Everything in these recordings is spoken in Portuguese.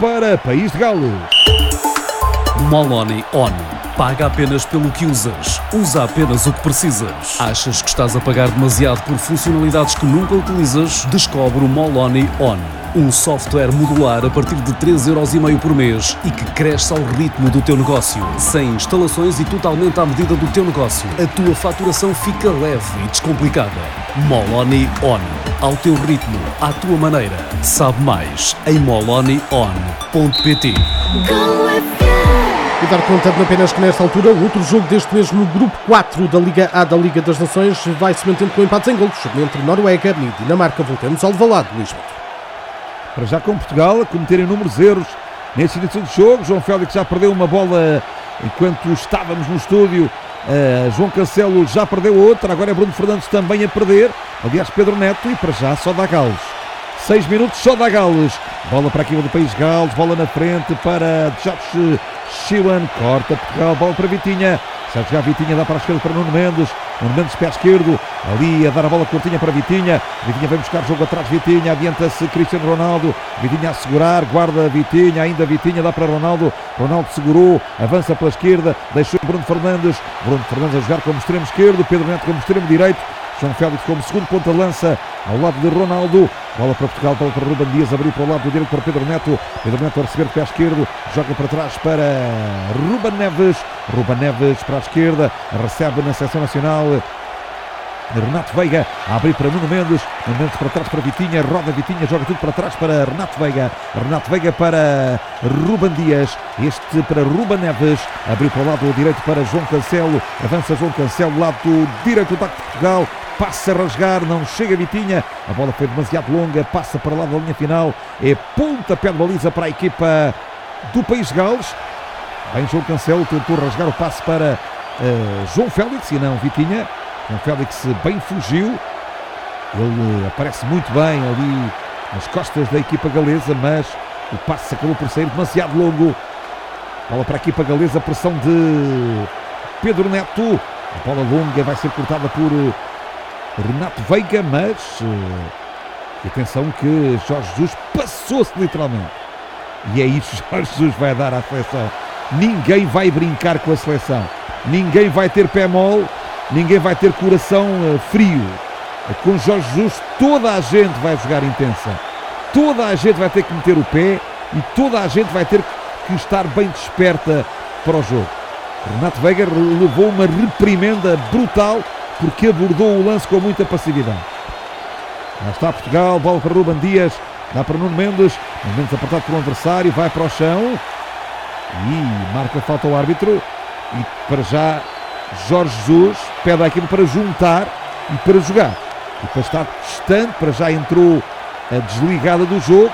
para País de Gales. Moloni On. Paga apenas pelo que usas. Usa apenas o que precisas. Achas que estás a pagar demasiado por funcionalidades que nunca utilizas? Descobre o Moloni On. Um software modular a partir de 3,5€ por mês e que cresce ao ritmo do teu negócio. Sem instalações e totalmente à medida do teu negócio. A tua faturação fica leve e descomplicada. Moloni On. Ao teu ritmo, à tua maneira. Sabe mais em molonion.pt. E dar conta de apenas que nesta altura o outro jogo deste mês no grupo 4 da Liga A da Liga das Nações vai se mantendo com empates em golos entre Noruega e Dinamarca. Voltamos ao Alvalade, Luís. Para já com Portugal a cometer inúmeros erros neste início do jogo. João Félix já perdeu uma bola enquanto estávamos no estúdio. João Cancelo já perdeu outra. Agora é Bruno Fernandes também a perder. Aliás, Pedro Neto, e para já só dá Gales. 6 minutos, só dá Gales. Bola para aqui do País de Gales. Bola na frente para Josh Shewan. Corta Portugal. Bola para Vitinha. Já jogar Vitinha, dá para a esquerda para Nuno Mendes. Nuno Mendes, pé esquerdo. Ali a dar a bola curtinha para Vitinha. Vitinha vem buscar jogo atrás. Vitinha, adianta-se Cristiano Ronaldo. Vitinha a segurar, guarda Vitinha. Ainda Vitinha, dá para Ronaldo. Ronaldo segurou, avança pela esquerda. Deixou Bruno Fernandes. Bruno Fernandes a jogar como extremo esquerdo. Pedro Neto como extremo direito. João Félix como segundo ponta-lança ao lado de Ronaldo. Bola para Portugal, bola para Ruben Dias, abriu para o lado direito para Pedro Neto. Pedro Neto a receber de pé esquerdo, joga para trás para Ruben Neves. Ruben Neves para a esquerda, recebe na seleção nacional Renato Veiga, a abrir para Nuno Mendes. Nuno Mendes para trás para Vitinha, roda Vitinha, joga tudo para trás para Renato Veiga. Renato Veiga para Ruben Dias, este para Ruben Neves, abriu para o lado direito para João Cancelo, avança João Cancelo, lado direito do ataque de Portugal. Passa a rasgar, não chega Vitinha, a bola foi demasiado longa, passa para lá da linha final, é pontapé de baliza para a equipa do País de Gales. Bem, João Cancelo tentou rasgar o passe para João Félix e não Vitinha. João Félix bem fugiu, ele aparece muito bem ali nas costas da equipa galesa, mas o passe acabou por sair demasiado longo. Bola para a equipa galesa, pressão de Pedro Neto, a bola longa vai ser cortada por Renato Veiga, mas atenção que Jorge Jesus passou-se literalmente. E é isso que Jorge Jesus vai dar à seleção. Ninguém vai brincar com a seleção. Ninguém vai ter pé mole. Ninguém vai ter coração frio. Com Jorge Jesus toda a gente vai jogar intensa. Toda a gente vai ter que meter o pé e toda a gente vai ter que estar bem desperta para o jogo. Renato Veiga levou uma reprimenda brutal porque abordou o lance com muita passividade. Lá está Portugal, bola para Ruben Dias, dá para Nuno Mendes. Nuno Mendes apertado por um adversário, vai para o chão e marca falta ao árbitro. E para já Jorge Jesus pede aquilo para juntar e para jogar. E para estar distante, para já entrou a desligada do jogo.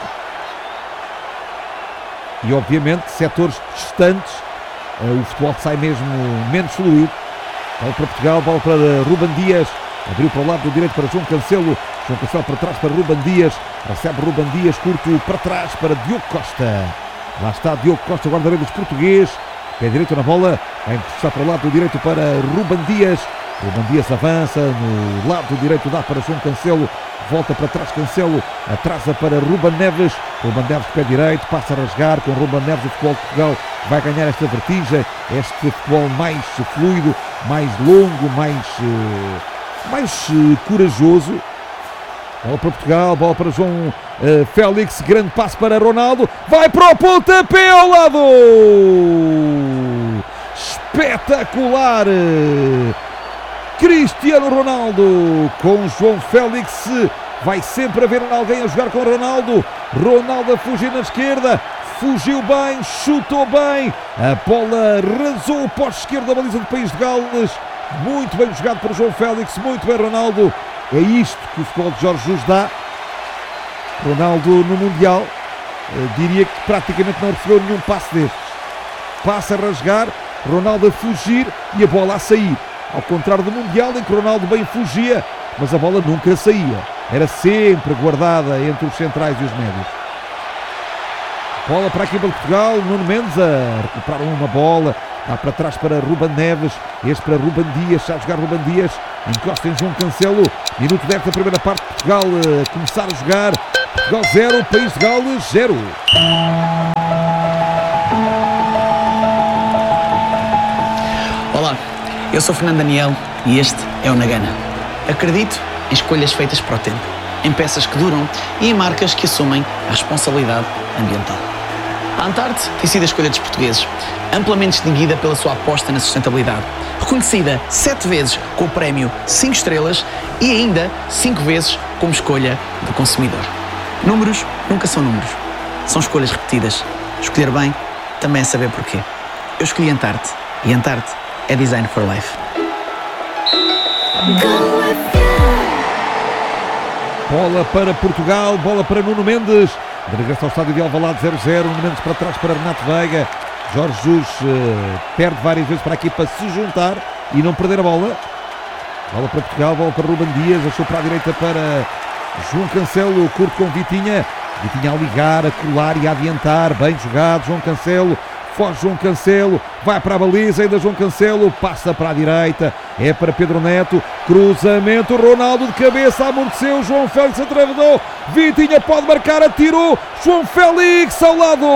E obviamente, setores distantes, o futebol sai mesmo menos fluido. Bola para Portugal, bola para Ruben Dias, abriu para o lado do direito para João Cancelo. João Cancelo para trás para Ruben Dias, recebe Ruben Dias, curto para trás para Diogo Costa. Lá está Diogo Costa, guarda-redes português. Pé direito na bola, vai puxar para o lado direito para Ruben Dias. Ruben Dias avança, no lado direito dá para João Cancelo, volta para trás Cancelo, atrasa para Ruben Neves. Ruben Neves pé direito, passa a rasgar com Ruben Neves. O futebol de Portugal vai ganhar esta vertigem, este futebol mais fluido, mais longo, mais corajoso. Bola para Portugal, bola para João Félix, grande passe para Ronaldo, vai para o pontapé ao lado, espetacular, Cristiano Ronaldo com João Félix, vai sempre haver alguém a jogar com Ronaldo. Ronaldo a fugir na esquerda, fugiu bem, chutou bem, a bola rasou o poste esquerdo da baliza do País de Gales. Muito bem jogado por João Félix, muito bem Ronaldo. É isto que o futebol de Jorge Jesus dá. Ronaldo no Mundial, diria que praticamente não recebeu nenhum passe destes. Passa a rasgar, Ronaldo a fugir e a bola a sair. Ao contrário do Mundial, em que Ronaldo bem fugia, mas a bola nunca saía. Era sempre guardada entre os centrais e os médios. Bola para a equipa de Portugal, Nuno Mendes a recuperar uma bola. Dá para trás para Ruben Neves, este para Ruben Dias, já a jogar Ruben Dias, encosta em João Cancelo, minuto 10 da primeira parte, Portugal a começar a jogar, Portugal 0, País de Gales 0. Olá, eu sou Fernando Daniel e este é o Nagana. Acredito em escolhas feitas para o tempo, em peças que duram e em marcas que assumem a responsabilidade ambiental. A Antarte tem sido a escolha dos portugueses, amplamente distinguida pela sua aposta na sustentabilidade, reconhecida 7 vezes com o prémio 5 estrelas e ainda 5 vezes como escolha do consumidor. Números nunca são números, são escolhas repetidas. Escolher bem também é saber porquê. Eu escolhi Antarte e Antarte é Design for Life. Bola para Portugal, bola para Nuno Mendes. De regresso ao estádio de Alvalade 0-0. Nuno Mendes para trás para Renato Veiga. Jorge Jesus perde várias vezes para a equipa se juntar e não perder a bola. Bola para Portugal, bola para Ruben Dias. Achou para a direita para João Cancelo. Curto com Vitinha. Vitinha a ligar, a colar e a adiantar. Bem jogado, João Cancelo. Foge João Cancelo, vai para a baliza, ainda João Cancelo, passa para a direita, é para Pedro Neto, cruzamento, Ronaldo de cabeça, amorteceu, João Félix atravessou, Vitinha pode marcar, atirou, João Félix ao lado.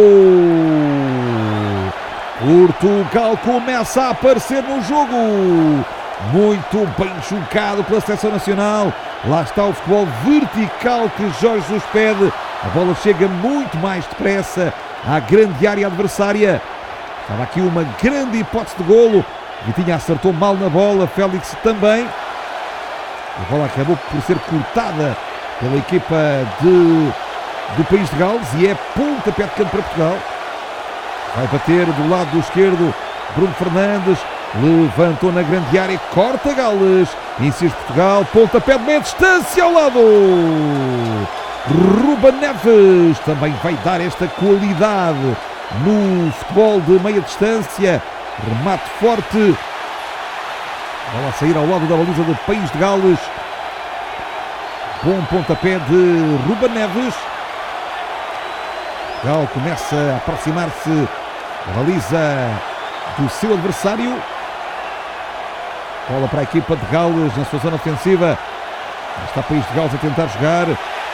Portugal começa a aparecer no jogo, muito bem jogado pela seleção nacional, lá está o futebol vertical que Jorge Jesus pede, a bola chega muito mais depressa à grande área adversária. Estava aqui uma grande hipótese de golo. Vitinha acertou mal na bola, Félix também. A bola acabou por ser cortada pela equipa do País de Gales e é pontapé de canto para Portugal. Vai bater do lado esquerdo Bruno Fernandes, levantou na grande área, corta Gales, insiste Portugal, pontapé de meia distância ao lado. Ruben Neves também vai dar esta qualidade no futebol de meia distância. Remate forte. Bola a sair ao lado da baliza do País de Gales. Bom pontapé de Ruben Neves. Portugal começa a aproximar-se da baliza do seu adversário. Bola para a equipa de Gales na sua zona ofensiva. Está o País de Gales a tentar jogar.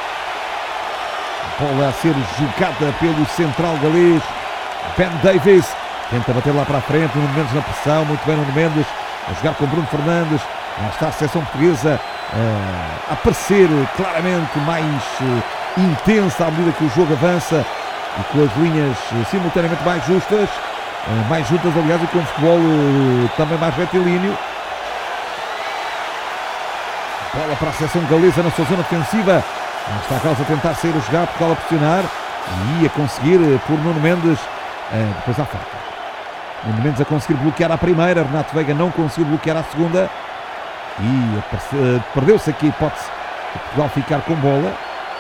Bola a ser jogada pelo central galês Ben Davies, tenta bater lá para a frente, Nuno Mendes na pressão, muito bem Nuno Mendes, a jogar com Bruno Fernandes, lá está a seleção portuguesa a aparecer claramente mais intensa à medida que o jogo avança e com as linhas simultaneamente mais justas, mais juntas aliás, e com o futebol também mais retilíneo. Bola para a seleção galesa na sua zona ofensiva. Está a Gales a tentar sair a jogar, Portugal a pressionar e a conseguir por Nuno Mendes, depois à falta. Nuno Mendes a conseguir bloquear a primeira, Renato Veiga não conseguiu bloquear a segunda e perdeu-se aqui a hipótese de Portugal ficar com bola.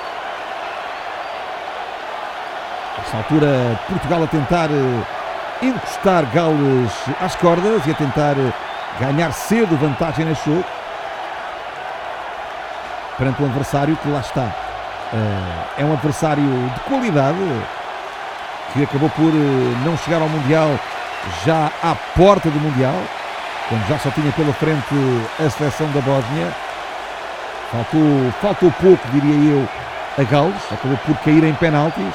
Nesta altura, Portugal a tentar encostar Gales às cordas e a tentar ganhar cedo vantagem neste jogo. Perante um adversário que lá está, é um adversário de qualidade, que acabou por não chegar ao Mundial já à porta do Mundial, quando já só tinha pela frente a seleção da Bósnia. Faltou pouco, diria eu, a Gales, acabou por cair em penaltis,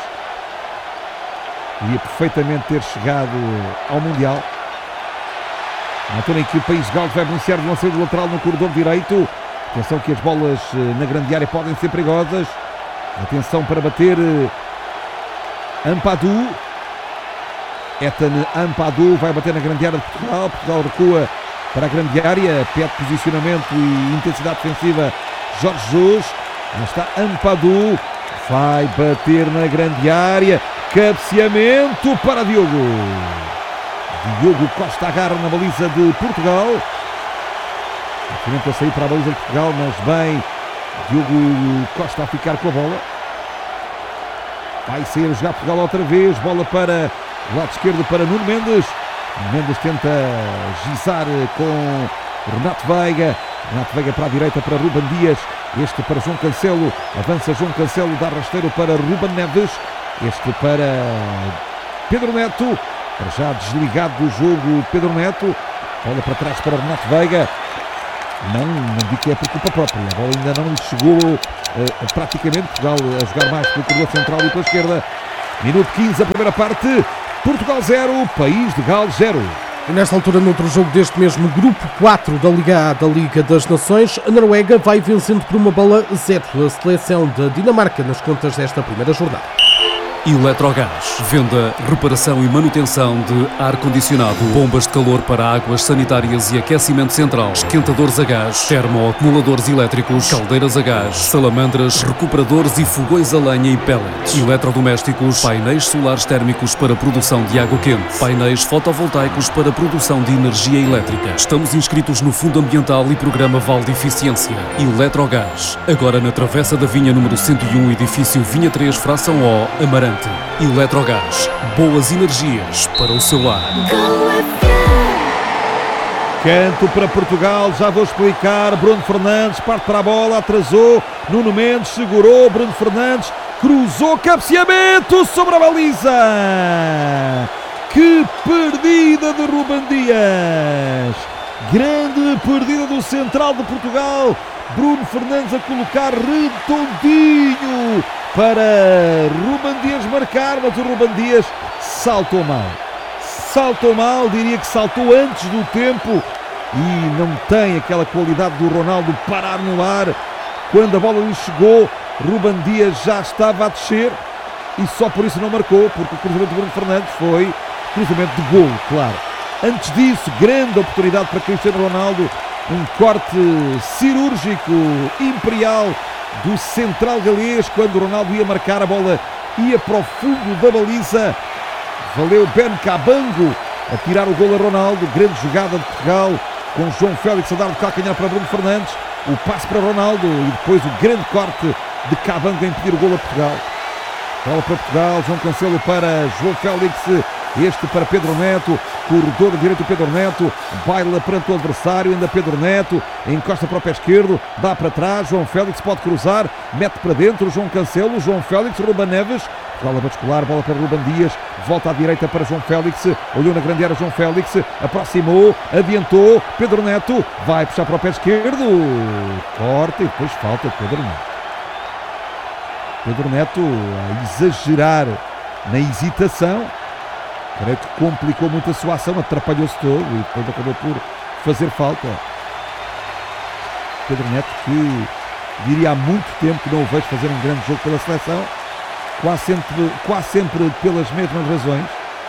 ia perfeitamente ter chegado ao Mundial. Na altura em que o País de Gales vai beneficiar do lançamento lateral no corredor direito. Atenção que as bolas na grande área podem ser perigosas. Atenção para bater Ampadu. Ethan Ampadu vai bater na grande área de Portugal. Portugal recua para a grande área. Pede posicionamento e intensidade defensiva Jorge Jesus. Lá está Ampadu. Vai bater na grande área. Cabeceamento para Diogo. Diogo Costa agarra na baliza de Portugal. Tenta sair para a baliza de Portugal, mas bem, Diogo Costa a ficar com a bola. Vai sair a jogar Portugal outra vez, bola para o lado esquerdo para Nuno Mendes. Nuno Mendes tenta gizar com Renato Veiga. Renato Veiga para a direita para Ruben Dias. Este para João Cancelo. Avança João Cancelo, dá rasteiro para Ruben Neves. Este para Pedro Neto. Para já desligado do jogo Pedro Neto. Bola para trás para Renato Veiga. Não digo que é por culpa própria. A bola ainda não lhe chegou praticamente Portugal a jogar mais pelo corredor central e pela esquerda. Minuto 15, a primeira parte. Portugal 0, País de Gales 0. E nesta altura, noutro jogo deste mesmo grupo 4 da Liga A da Liga das Nações, a Noruega vai vencendo por uma bola 0 a seleção da Dinamarca nas contas desta primeira jornada. Eletrogás. Venda, reparação e manutenção de ar-condicionado, bombas de calor para águas sanitárias e aquecimento central, esquentadores a gás, termoacumuladores elétricos, caldeiras a gás, salamandras, recuperadores e fogões a lenha e pellets, eletrodomésticos, painéis solares térmicos para produção de água quente, painéis fotovoltaicos para produção de energia elétrica. Estamos inscritos no Fundo Ambiental e Programa Vale de Eficiência. Eletrogás. Agora na Travessa da Vinha número 101, edifício Vinha 3, fração O, Amarante. Eletrogás. Boas energias para o seu lar. Canto para Portugal, já vou explicar. Bruno Fernandes parte para a bola, atrasou. Nuno Mendes segurou. Bruno Fernandes cruzou, cabeceamento sobre a baliza. Que perdida de Ruben Dias. Grande perdida do central de Portugal. Bruno Fernandes a colocar redondinho para Ruben Dias marcar, mas o Ruben Dias saltou mal. Saltou mal, diria que saltou antes do tempo e não tem aquela qualidade do Ronaldo parar no ar. Quando a bola lhe chegou, Ruben Dias já estava a descer e só por isso não marcou, porque o cruzamento de Bruno Fernandes foi cruzamento de golo, claro. Antes disso, grande oportunidade para Cristiano Ronaldo, um corte cirúrgico, imperial, do central galês. Quando o Ronaldo ia marcar, a bola ia para o fundo da baliza. Valeu Ben Cabango a tirar o golo a Ronaldo. Grande jogada de Portugal, com João Félix a dar de calcanhar para Bruno Fernandes. O passe para Ronaldo e depois o grande corte de Cabango a impedir o golo a Portugal. Bola para Portugal, João Cancelo para João Félix, este para Pedro Neto, corredor de direito Pedro Neto, baila perante o adversário, ainda Pedro Neto, encosta para o pé esquerdo, dá para trás, João Félix pode cruzar, mete para dentro, João Cancelo, João Félix, Ruben Neves, bola vascular, bola para Ruben Dias, volta à direita para João Félix, olhou na grande área João Félix, aproximou, adiantou, Pedro Neto, vai puxar para o pé esquerdo, corta e depois falta de Pedro Neto. Pedro Neto a exagerar na hesitação, creio que complicou muito a sua ação, atrapalhou-se todo e depois acabou por fazer falta. Pedro Neto, que diria há muito tempo que não o vejo fazer um grande jogo pela seleção, quase sempre pelas mesmas razões.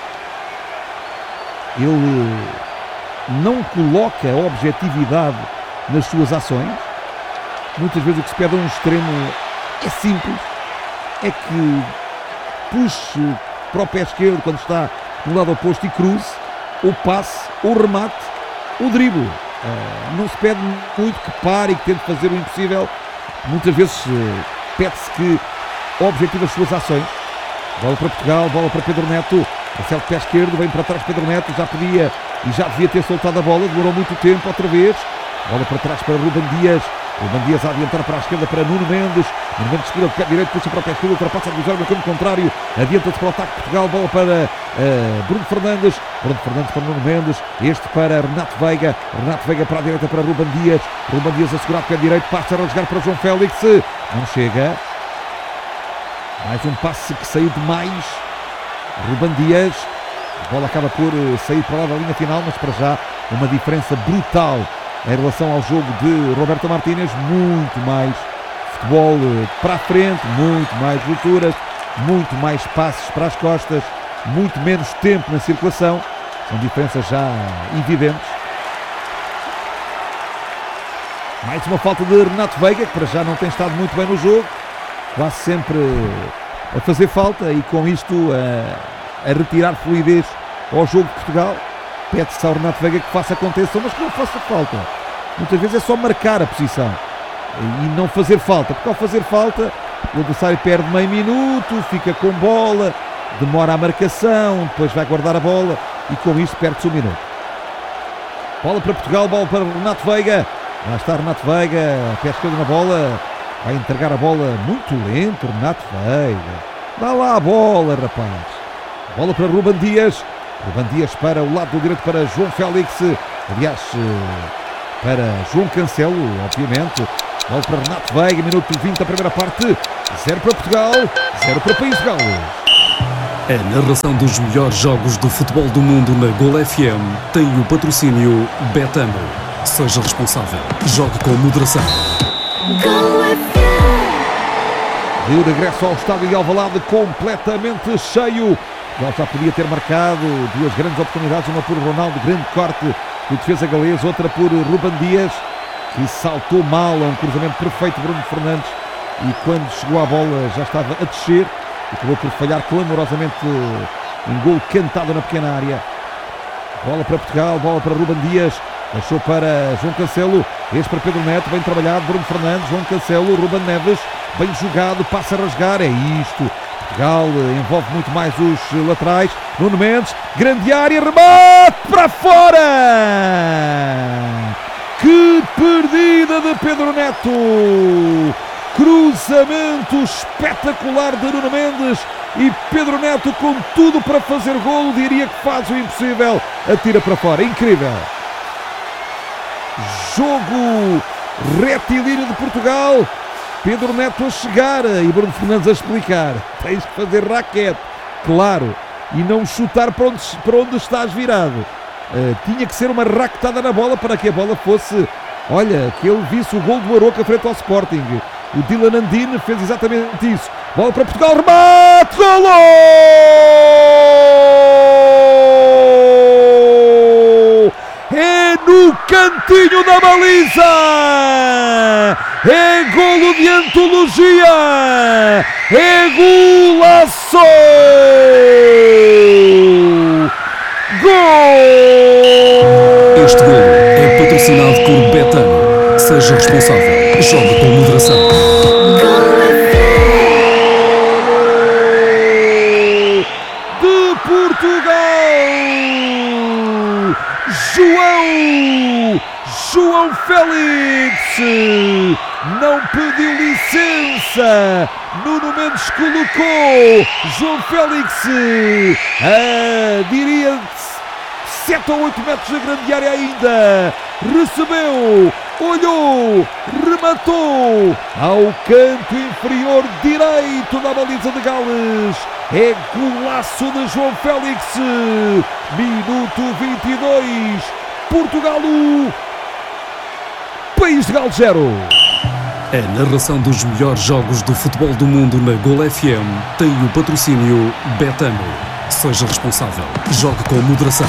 Ele não coloca a objetividade nas suas ações. Muitas vezes o que se pede a um extremo é simples, é que puxe para o pé esquerdo quando está no lado oposto e cruze, o passe, o remate, o drible. Não se pede muito que pare e que tente fazer o impossível. Muitas vezes pede-se que objetive as suas ações. Bola para Portugal, bola para Pedro Neto, Marcelo pé esquerdo, vem para trás Pedro Neto, já podia e já devia ter soltado a bola, demorou muito tempo outra vez. Bola para trás para Ruben Dias. Ruben Dias a adiantar para a esquerda para Nuno Mendes. Nuno Mendes segura de pé direito, puxa para o pé esquerdo, ultrapassa a divisória no campo contrário. Adianta-se para o ataque de Portugal. Bola para Bruno Fernandes. Bruno Fernandes para Nuno Mendes. Este para Renato Veiga. Renato Veiga para a direita para Ruben Dias. Ruben Dias a segurar de pé direito. Passa a rasgar para João Félix. Não chega. Mais um passe que saiu demais. Ruben Dias. A bola acaba por sair para lá da linha final, mas para já uma diferença brutal em relação ao jogo de Roberto Martínez. Muito mais futebol para a frente, muito mais rupturas, muito mais passes para as costas, muito menos tempo na circulação. São diferenças já evidentes. Mais uma falta de Renato Veiga, que para já não tem estado muito bem no jogo, quase sempre a fazer falta e com isto a retirar fluidez ao jogo de Portugal. Pede-se ao Renato Veiga que faça a contenção, mas que não faça falta. Muitas vezes é só marcar a posição e não fazer falta, porque ao fazer falta o adversário perde meio minuto, fica com bola, demora a marcação, depois vai guardar a bola e com isso perde-se um minuto. Bola para Portugal, bola para Renato Veiga. Lá está Renato Veiga, pé esquerdo na bola, vai entregar a bola muito lento, Renato Veiga. Dá lá a bola, rapaz. Bola para Ruben Dias. Ruben Dias para o lado do direito para João Félix. Aliás, para João Cancelo, obviamente. Bola para Renato Veiga, minuto 20 da primeira parte. 0 para Portugal, 0 para o País de Gales. A narração dos melhores jogos do futebol do mundo na Gol FM tem o patrocínio Betano. Seja responsável. Jogue com moderação. De regresso ao estádio de Alvalade, completamente cheio. Ele já podia ter marcado duas grandes oportunidades, uma por Ronaldo, grande corte do defesa galês, outra por Ruben Dias, que saltou mal a um cruzamento perfeito de Bruno Fernandes, e quando chegou à bola já estava a descer e acabou por falhar clamorosamente um gol cantado na pequena área. Bola para Portugal, bola para Ruben Dias, deixou para João Cancelo, este para Pedro Neto, bem trabalhado, Bruno Fernandes, João Cancelo, Ruben Neves, bem jogado, passa a rasgar, é isto. Portugal envolve muito mais os laterais. Nuno Mendes, grande área, remate para fora! Que perdida de Pedro Neto! Cruzamento espetacular de Nuno Mendes e Pedro Neto com tudo para fazer golo, diria que faz o impossível, atira para fora, incrível! Jogo retilíneo de Portugal. Pedro Neto a chegar e Bruno Fernandes a explicar: tens que fazer raquete, claro, e não chutar para onde estás virado. Tinha que ser uma raquetada na bola para que a bola fosse, olha, que ele visse o gol do Aroca frente ao Sporting. O Dylan Andine fez exatamente isso. Bola para Portugal, remate, golo! É no cantinho da baliza! É golo de antologia! É golaço! Gol! Este golo é patrocinado por Betano. Seja responsável. Jogue com moderação. De Portugal! João Félix não pediu licença. Nuno Mendes colocou João Félix diria 7 ou 8 metros da grande área ainda. Recebeu, olhou, rematou ao canto inferior direito da baliza de Gales. É golaço de João Félix. Minuto 22. Portugal 1, País de Gales 0. A narração dos melhores jogos do futebol do mundo na Gol FM tem o patrocínio Betano. Seja responsável. Jogue com moderação.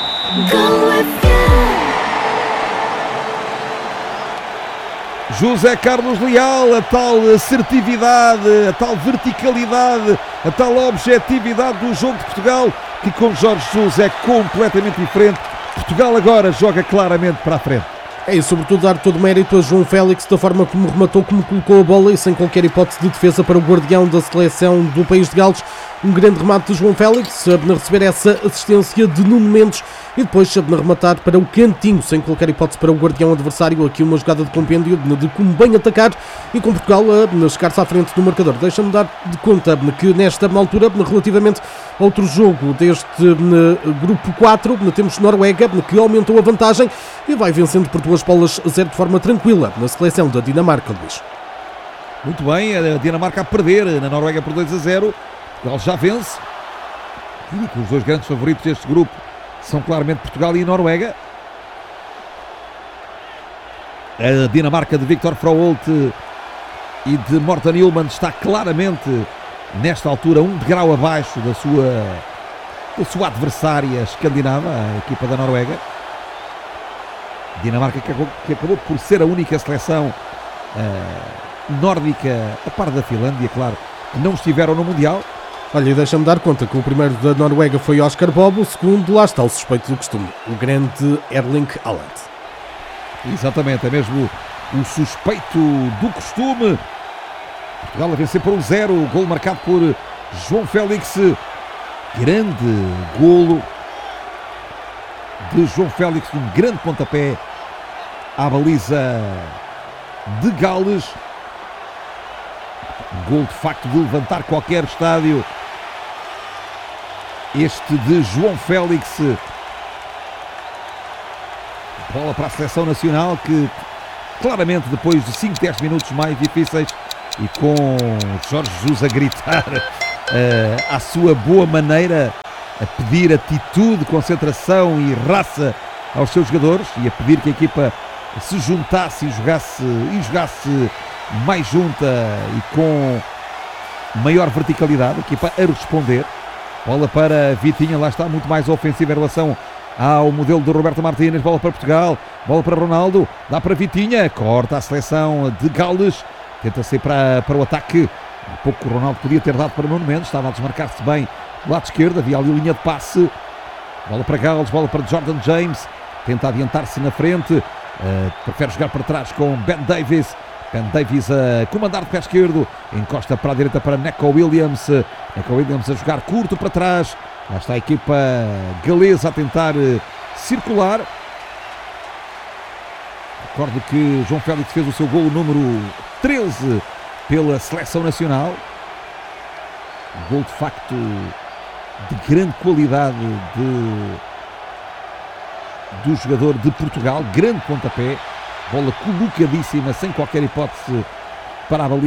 José Carlos Leal, a tal assertividade, a tal verticalidade, a tal objetividade do jogo de Portugal, que com Jorge Jesus é completamente diferente. Portugal agora joga claramente para a frente. É e sobretudo dar todo o mérito a João Félix da forma como rematou, como colocou a bola e sem qualquer hipótese de defesa para o guardião da seleção do País de Gales. Um grande remate de João Félix, sabe na receber essa assistência de Nuno Mendes e depois sabe na rematar para o cantinho, sem qualquer hipótese para o guardião adversário. Aqui uma jogada de compêndio de como bem atacar e com Portugal a chegar-se à frente do marcador. Deixa-me dar de conta que nesta altura, relativamente a outro jogo deste grupo 4, temos Noruega, que aumentou a vantagem e vai vencendo por 2-0 de forma tranquila na seleção da Dinamarca, Luís. Muito bem, a Dinamarca a perder na Noruega por 2-0. Portugal já vence. Os dois grandes favoritos deste grupo são claramente Portugal e Noruega. A Dinamarca de Viktor Froholt e de Morten Ullmann está claramente nesta altura um degrau abaixo da sua adversária escandinava, a equipa da Noruega. Dinamarca que acabou por ser a única seleção nórdica, a par da Finlândia, claro, que não estiveram no Mundial. Olha, e deixa-me dar conta que o primeiro da Noruega foi Oscar Bob, o segundo, lá está o suspeito do costume, o grande Erling Haaland. Exatamente, é mesmo o suspeito do costume. Portugal a vencer por 1-0, o golo marcado por João Félix. Grande golo de João Félix, um grande pontapé à baliza de Gales. Um golo de facto de levantar qualquer estádio. Este de João Félix. Bola para a seleção nacional que claramente depois de 5, 10 minutos mais difíceis e com Jorge Jesus a gritar à sua boa maneira, a pedir atitude, concentração e raça aos seus jogadores e a pedir que a equipa se juntasse e jogasse mais junta e com maior verticalidade, a equipa a responder. Bola para Vitinha, lá está, muito mais ofensiva em relação ao modelo de Roberto Martínez. Bola para Portugal, bola para Ronaldo, dá para Vitinha, corta a seleção de Gales, tenta sair para o ataque. Há pouco o Ronaldo podia ter dado para Nuno Mendes, estava a desmarcar-se bem do lado esquerdo, havia ali linha de passe. Bola para Gales, bola para Jordan James, tenta adiantar-se na frente, prefere jogar para trás com Ben Davies. Ben Davies a comandar de pé esquerdo, encosta para a direita para Neco Williams. Neco Williams a jogar curto para trás. Lá está a equipa galesa a tentar circular. Recordo que João Félix fez o seu golo número 13 pela seleção nacional. Um golo de facto de grande qualidade do jogador de Portugal, grande pontapé. Bola colocadíssima, sem qualquer hipótese, para a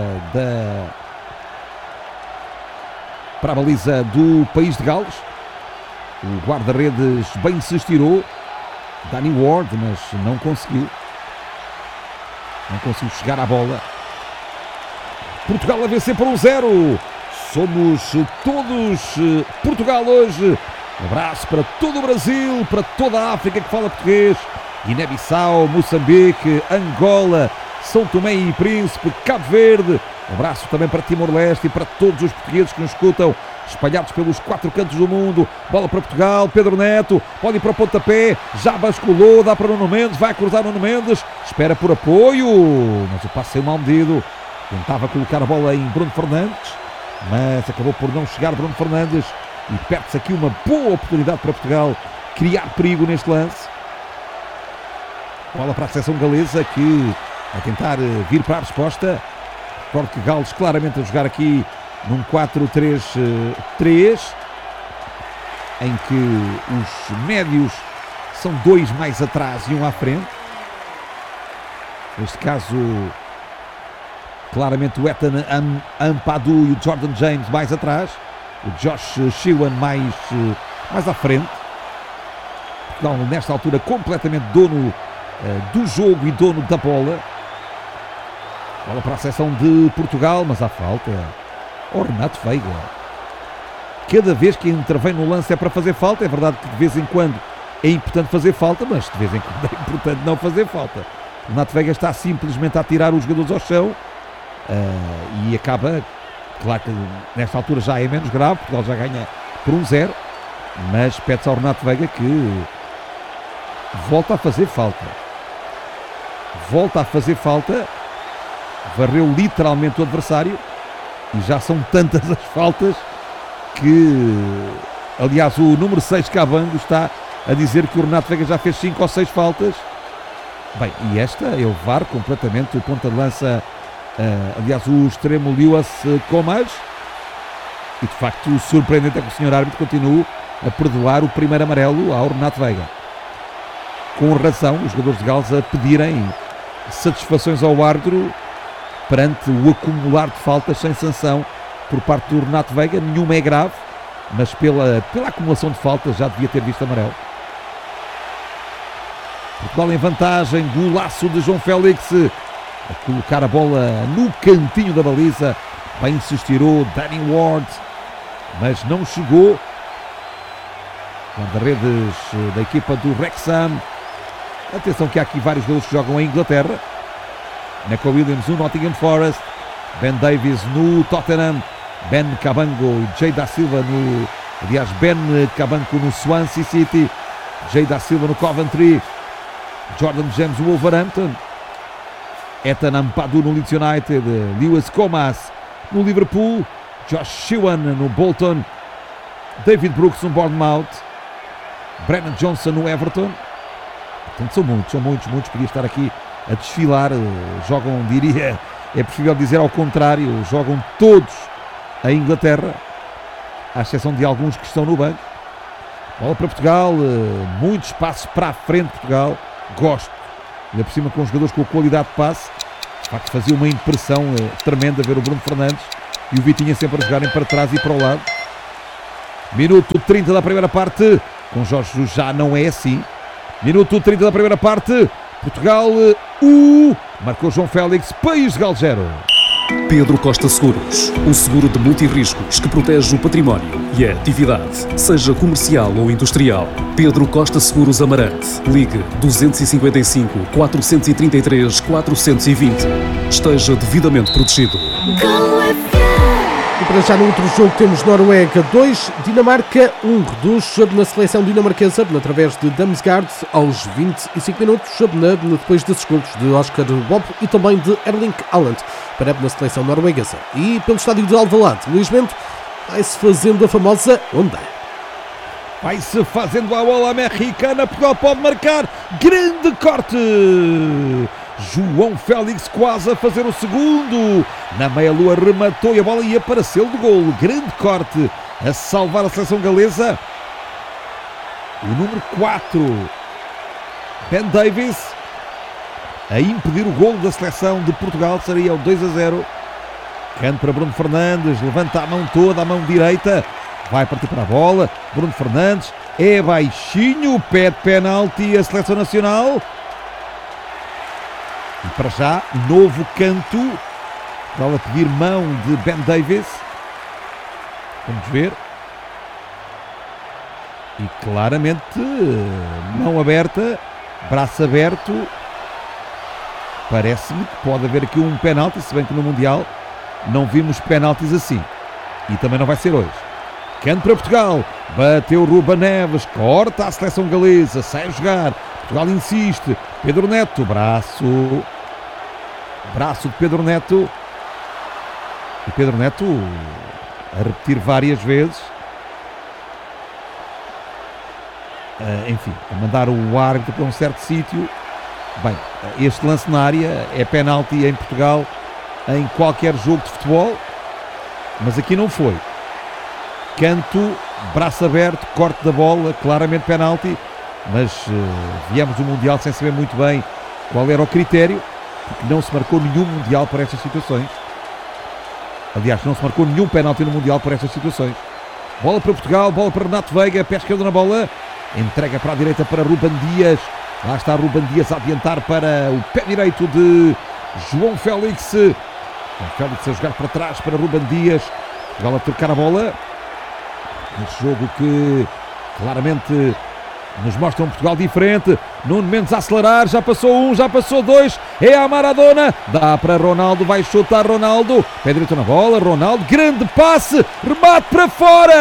baliza do país de Gales. O guarda-redes bem se estirou, Danny Ward, mas não conseguiu chegar à bola. Portugal a vencer por 1-0. Somos todos Portugal hoje. Um abraço para todo o Brasil, para toda a África que fala português. Guiné-Bissau, Moçambique, Angola, São Tomé e Príncipe, Cabo Verde. Um abraço também para Timor-Leste e para todos os portugueses que nos escutam, espalhados pelos 4 cantos do mundo. Bola para Portugal, Pedro Neto, pode ir para o pontapé, já basculou, dá para Nuno Mendes, vai cruzar Nuno Mendes, espera por apoio, mas o passe é mal medido. Tentava colocar a bola em Bruno Fernandes, mas acabou por não chegar Bruno Fernandes e perde-se aqui uma boa oportunidade para Portugal criar perigo neste lance. Bola para a seleção galesa que a tentar vir para a resposta. Recordo que Gales claramente a jogar aqui num 4-3-3, em que os médios são 2 mais atrás e 1 à frente. Neste caso, claramente o Ethan Ampadu e o Jordan James mais atrás. O Josh Shewan mais à frente. Portugal, nesta altura, completamente dono do jogo e dono da bola. Bola para a seleção de Portugal, mas há falta. O Renato Veiga. Cada vez que intervém no lance é para fazer falta. É verdade que de vez em quando é importante fazer falta, mas de vez em quando é importante não fazer falta. O Renato Veiga está simplesmente a tirar os jogadores ao chão e acaba, claro que nesta altura já é menos grave, Portugal já ganha por 1-0, mas pede-se ao Renato Veiga que volta a fazer falta. Volta a fazer falta, varreu literalmente o adversário e já são tantas as faltas que, aliás, o número 6 Cabango está a dizer que o Renato Veiga já fez 5 ou 6 faltas. Bem, e esta é o VAR completamente, o ponta de lança, aliás, o extremo Lewis Comas, e de facto surpreendente é que o senhor árbitro continue a perdoar o primeiro amarelo ao Renato Veiga. Com razão, os jogadores de Gales a pedirem satisfações ao árbitro perante o acumular de faltas sem sanção por parte do Renato Veiga. Nenhuma é grave, mas pela acumulação de faltas já devia ter visto amarelo. Portugal em vantagem, golaço de João Félix a colocar a bola no cantinho da baliza, bem se estirou Danny Ward, mas não chegou. Guarda-redes da equipa do Wrexham. Atenção que há aqui vários jogadores que jogam em Inglaterra. Neco Williams no Nottingham Forest, Ben Davies no Tottenham, Ben Cabango e Jay da Silva Ben Cabanco no Swansea City, Jay da Silva no Coventry, Jordan James no Wolverhampton, Ethan Ampadu no Leeds United, Lewis Comas no Liverpool, Josh Shewan no Bolton, David Brooks no Bournemouth, Brennan Johnson no Everton. Portanto, são muitos, podia estar aqui a desfilar, jogam, diria, é preferível dizer ao contrário, jogam todos a Inglaterra, à exceção de alguns que estão no banco. Bola para Portugal, muitos passos para a frente Portugal, gosto ainda por cima com jogadores com qualidade de passe. De facto, fazia uma impressão tremenda ver o Bruno Fernandes e o Vitinha sempre a jogarem para trás e para o lado. Minuto 30 da primeira parte, com Jorge Jesus já não é assim. Minuto 30 da primeira parte, Portugal 1, marcou João Félix, País de Gales 0. Pedro Costa Seguros, o seguro de multirriscos que protege o património e a atividade, seja comercial ou industrial. Pedro Costa Seguros Amarante. Ligue 255 433 420. Esteja devidamente protegido. E para já no outro jogo temos Noruega 2, Dinamarca 1. Reduz na seleção dinamarquesa através de Damsgaard aos 25 minutos, depois desses golos de Oscar Bob e também de Erling Haaland para na seleção norueguesa. E pelo estádio de Alvalade, Luís Bento vai-se fazendo a famosa onda. Vai-se fazendo a bola americana, Portugal pode marcar, grande corte! João Félix quase a fazer o segundo, na meia-lua rematou e a bola ia para selo de golo, grande corte, a salvar a seleção galesa. O número 4, Ben Davies, a impedir o golo da seleção de Portugal, seria o 2-0. Canto para Bruno Fernandes, levanta a mão toda, a mão direita, vai partir para a bola, Bruno Fernandes, é baixinho, pede penalti a seleção nacional. E para já, novo canto, para ela pedir mão de Ben Davies. Vamos ver. E claramente, mão aberta, braço aberto. Parece-me que pode haver aqui um penalti, se bem que no Mundial não vimos penaltis assim. E também não vai ser hoje. Canto para Portugal, bateu Ruben Neves, corta a seleção galesa, sai a jogar. Portugal insiste, Pedro Neto, braço de Pedro Neto, e Pedro Neto a repetir várias vezes, enfim, a mandar o árbitro para um certo sítio. Bem, este lance na área é penalti em Portugal em qualquer jogo de futebol, mas aqui não foi. Canto, braço aberto, corte da bola, claramente penalti, mas viemos do Mundial sem saber muito bem qual era o critério, porque não se marcou nenhum Mundial por estas situações. Aliás, não se marcou nenhum penalti no Mundial por estas situações. Bola para Portugal, bola para Renato Veiga, pé esquerdo na bola, entrega para a direita para Ruben Dias. Lá está Ruben Dias a adiantar para o pé direito de João Félix. João Félix a jogar para trás para Ruben Dias. Portugal a trocar a bola. Este jogo que claramente nos mostra um Portugal diferente. Nuno Mendes a acelerar, já passou um, já passou dois, é a Maradona, dá para Ronaldo, vai chutar Ronaldo, pé direito na bola, Ronaldo, grande passe, remate para fora!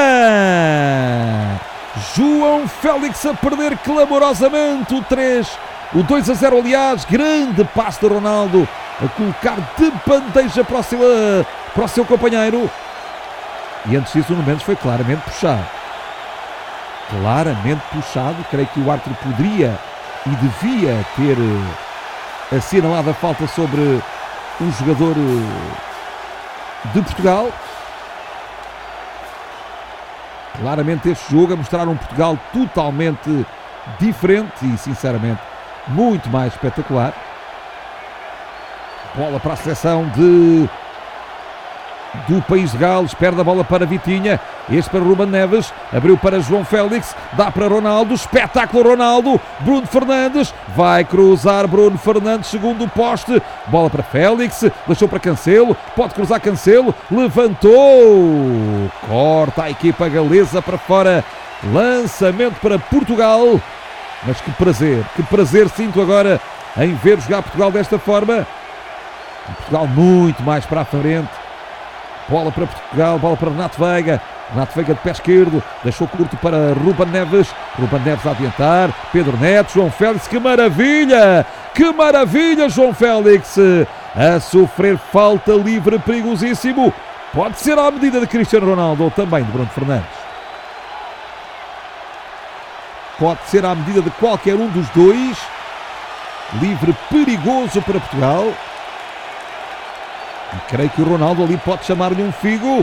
João Félix a perder clamorosamente o 2-0, aliás, grande passe de Ronaldo, a colocar de bandeja para o seu companheiro. E antes disso o Nuno Mendes foi claramente puxado. Claramente puxado. Creio que o árbitro poderia e devia ter assinalado a falta sobre um jogador de Portugal. Claramente este jogo a mostrar um Portugal totalmente diferente e sinceramente muito mais espetacular. Bola para a seleção do País de Gales, perde a bola para Vitinha, este para Ruben Neves, abriu para João Félix, dá para Ronaldo, espetáculo Ronaldo, Bruno Fernandes, vai cruzar Bruno Fernandes, segundo o poste, bola para Félix, deixou para Cancelo, pode cruzar Cancelo, levantou, corta a equipa galesa para fora, lançamento para Portugal, mas que prazer sinto agora em ver jogar Portugal desta forma, Portugal muito mais para a frente. Bola para Portugal, bola para Renato Veiga de pé esquerdo, deixou curto para Ruben Neves a adiantar, Pedro Neto, João Félix, que maravilha João Félix, a sofrer falta livre, perigosíssimo, pode ser à medida de Cristiano Ronaldo ou também de Bruno Fernandes, pode ser à medida de qualquer um dos dois, livre perigoso para Portugal. E creio que o Ronaldo ali pode chamar-lhe um figo.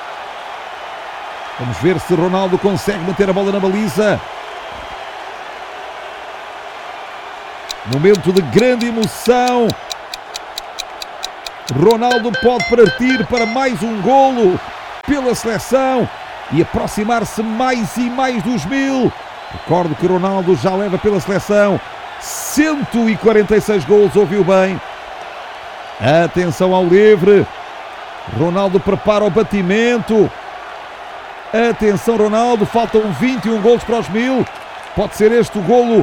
Vamos ver se Ronaldo consegue meter a bola na baliza. Momento de grande emoção. Ronaldo pode partir para mais um golo pela seleção e aproximar-se mais e mais dos 1000. Recordo que Ronaldo já leva pela seleção 146 golos, ouviu bem. Atenção ao livre. Ronaldo prepara o batimento. Atenção Ronaldo, faltam 21 golos para os 1000. Pode ser este o golo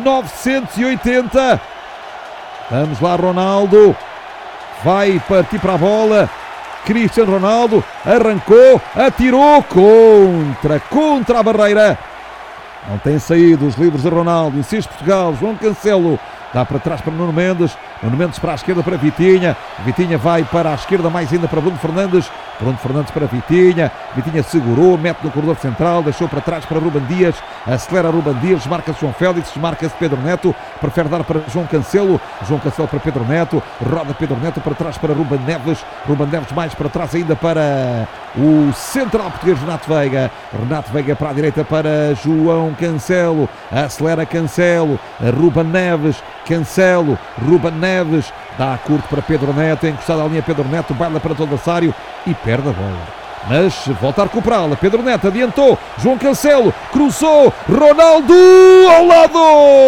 980. Vamos lá Ronaldo. Vai partir para a bola. Cristiano Ronaldo arrancou, atirou contra a barreira. Não tem saído os livros de Ronaldo. Insiste Portugal. João Cancelo dá para trás para Nuno Mendes. Nuno Mendes para a esquerda para Vitinha. Vitinha vai para a esquerda mais ainda para Bruno Fernandes. Bruno Fernandes para Vitinha. Vitinha segurou, mete no corredor central, deixou para trás para Ruben Dias. Acelera Ruben Dias, marca-se João Félix, marca-se Pedro Neto. Prefere dar para João Cancelo. João Cancelo para Pedro Neto. Roda Pedro Neto para trás para Ruben Neves. Ruben Neves mais para trás ainda para o central português Renato Veiga. Renato Veiga para a direita para João Cancelo. Acelera Cancelo. Ruben Neves. Cancelo. Ruben Neves. Dá curto para Pedro Neto. Encostado à linha Pedro Neto. Baila para o adversário e perde a bola. Mas volta a recuperá-la. Pedro Neto adiantou. João Cancelo cruzou. Ronaldo ao lado.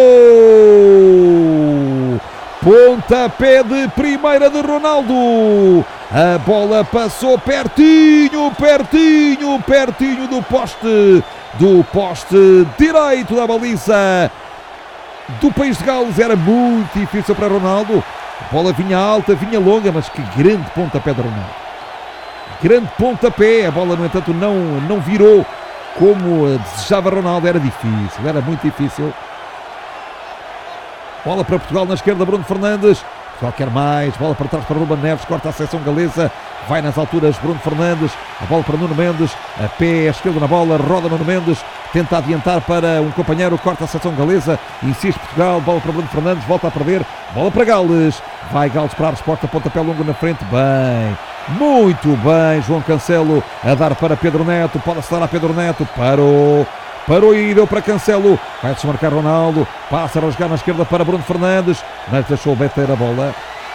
Pontapé de primeira de Ronaldo. A bola passou pertinho do poste direito da baliza do País de Gales. Era muito difícil para Ronaldo. A bola vinha alta, vinha longa, mas que grande pontapé de Ronaldo. Grande pontapé. A bola, no entanto, não virou como desejava Ronaldo. Era difícil, era muito difícil. Bola para Portugal na esquerda, Bruno Fernandes. Portugal quer mais. Bola para trás para Ruben Neves. Corta a seção galesa. Vai nas alturas Bruno Fernandes. A bola para Nuno Mendes. A pé esquerdo na bola. Roda Nuno Mendes. Tenta adiantar para um companheiro. Corta a seção galesa. Insiste Portugal. Bola para Bruno Fernandes. Volta a perder. Bola para Gales. Vai Gales para a resposta. Pontapé longo na frente. Bem. Muito bem. João Cancelo a dar para Pedro Neto. Pode acelerar Pedro Neto. Parou e deu para Cancelo. Vai desmarcar Ronaldo. Passa a rasgar na esquerda para Bruno Fernandes. Mas deixou bater a bola.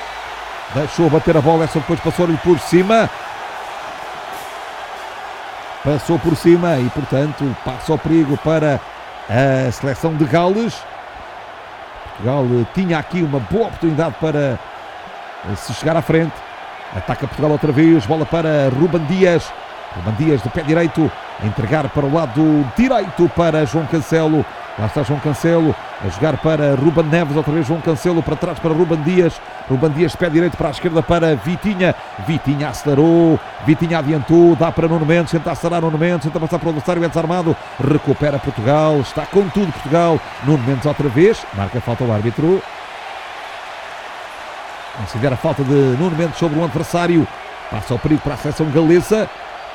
Essa depois passou-lhe por cima. Passou por cima e, portanto, passa o perigo para a seleção de Gales. Portugal tinha aqui uma boa oportunidade para se chegar à frente. Ataca Portugal outra vez. Bola para Ruben Dias. Ruben Dias de pé direito. A entregar para o lado direito para João Cancelo. Lá está João Cancelo a jogar para Ruben Neves. Outra vez João Cancelo para trás para Ruben Dias. Ruben Dias pé direito para a esquerda para Vitinha. Vitinha acelerou. Vitinha adiantou. Dá para Nuno Mendes. Tenta acelerar Nuno Mendes. Tenta passar para o adversário. É desarmado. Recupera Portugal. Está com tudo Portugal. Nuno Mendes outra vez. Marca falta o árbitro. Considera a falta de Nuno Mendes sobre o adversário. Passa o perigo para a seleção galesa.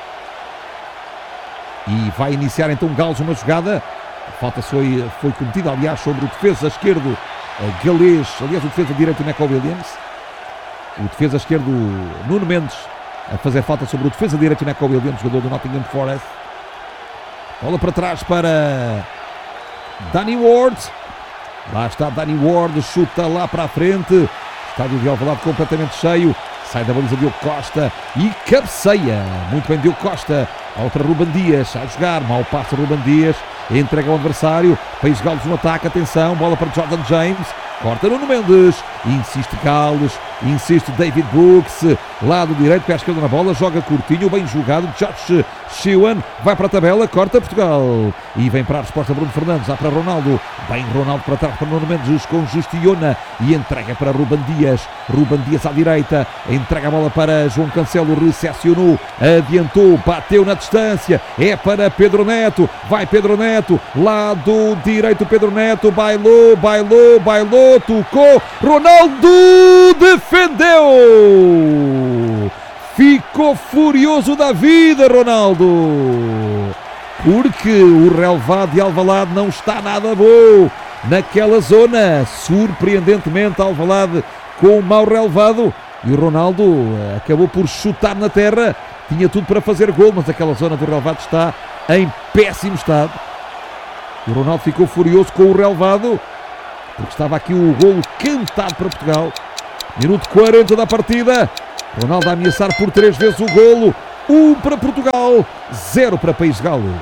E vai iniciar então Gales uma jogada. A falta foi cometida, aliás, sobre o defesa esquerdo galês. Aliás, o defesa direito Neco Williams. O defesa esquerdo Nuno Mendes a fazer falta sobre o defesa direito Neco Williams, jogador do Nottingham Forest. Bola para trás para Danny Ward. Lá está Danny Ward, chuta lá para a frente. Estádio de Alvalade completamente cheio. Sai da baliza Diogo Costa e cabeceia. Muito bem Diogo Costa. Bola para Ruben Dias. A jogar. Mal passa Ruben Dias. Entrega ao adversário. País de Gales no ataque. Atenção. Bola para Jordan James. Corta Nuno Mendes. Insiste Gales. Insiste David Brooks. Lado direito. Pé à esquerda na bola. Joga curtinho. Bem jogado. Josh Shewan. Vai para a tabela. Corta Portugal. E vem para a resposta Bruno Fernandes. Dá para Ronaldo. Bem Ronaldo para trás para Nuno Mendes. Congestiona. E entrega para Ruben Dias. Ruben Dias à direita. Entrega a bola para João Cancelo. Recepcionou. Adiantou. Bateu na distância. É para Pedro Neto. Vai Pedro Neto. Lado direito Pedro Neto. Bailou. Tocou. Ronaldo defendeu. Ficou furioso da vida Ronaldo. Porque o relevado de Alvalade não está nada bom naquela zona. Surpreendentemente Alvalade com o mau relevado. E o Ronaldo acabou por chutar na terra. Tinha tudo para fazer gol, mas aquela zona do relevado está em péssimo estado. E o Ronaldo ficou furioso com o relevado. porque estava aqui o golo cantado para Portugal. Minuto 40 da partida. Ronaldo a ameaçar por 3 vezes o golo. 1 para Portugal, 0 para País de Gales.